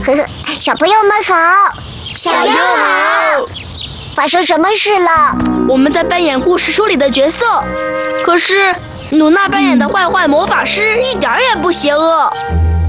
小朋友们好， 小优好。 发生什么事了？ 我们在扮演故事书里的角色，可是努娜扮演的坏魔法师一点也不邪恶。